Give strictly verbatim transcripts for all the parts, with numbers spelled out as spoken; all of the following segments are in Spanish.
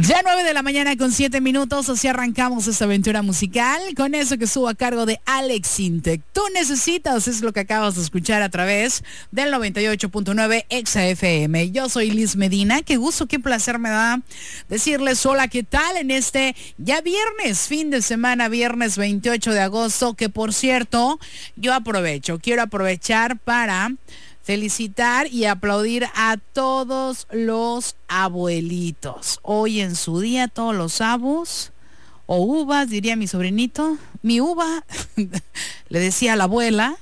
Ya nueve de la mañana con siete minutos, así arrancamos esta aventura musical con eso que estuvo a cargo de Alex Intec. Tú necesitas, es lo que acabas de escuchar a través del noventa y ocho punto nueve Exa F M. Yo soy Liz Medina, qué gusto, qué placer me da decirles hola, ¿qué tal? En este ya viernes, fin de semana, viernes veintiocho de agosto, que por cierto, yo aprovecho, quiero aprovechar para felicitar y aplaudir a todos los abuelitos. Hoy en su día, todos los abus o uvas, diría mi sobrinito. Mi uva, le decía a la abuela.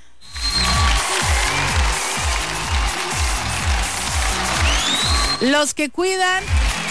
Los que cuidan.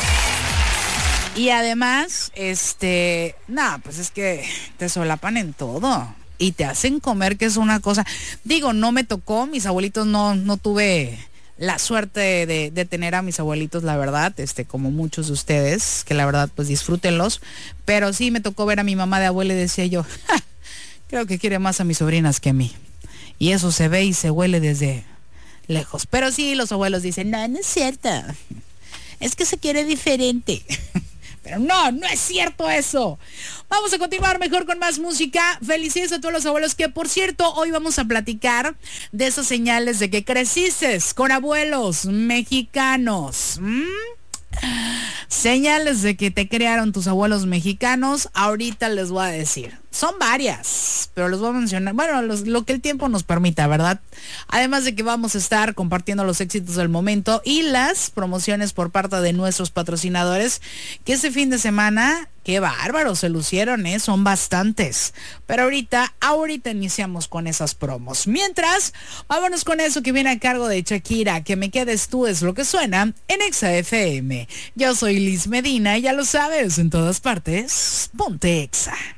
Y además, este, nada, pues es que te solapan en todo. Y te hacen comer, que es una cosa, digo, no me tocó, mis abuelitos no, no tuve la suerte de, de tener a mis abuelitos, la verdad, este, como muchos de ustedes, que la verdad, pues disfrútenlos, pero sí me tocó ver a mi mamá de abuela y decía yo, ¡ja! Creo que quiere más a mis sobrinas que a mí. Y eso se ve y se huele desde lejos. Pero sí, los abuelos dicen, no, no es cierto, es que se quiere diferente. Pero no, no es cierto eso. Vamos a continuar mejor con más música. Felicidades a todos los abuelos, que por cierto, hoy vamos a platicar de esas señales de que creciste con abuelos mexicanos. ¿Mm? Señales de que te crearon tus abuelos mexicanos, ahorita les voy a decir. Son varias, pero los voy a mencionar, bueno, los, lo que el tiempo nos permita, ¿verdad? Además de que vamos a estar compartiendo los éxitos del momento y las promociones por parte de nuestros patrocinadores, que este fin de semana, qué bárbaros se lucieron, ¿eh? Son bastantes. Pero ahorita, ahorita iniciamos con esas promos. Mientras, vámonos con eso que viene a cargo de Shakira, Que me quedes tú es lo que suena en Exa F M. Yo soy Liz Medina y ya lo sabes, en todas partes, ponte Exa.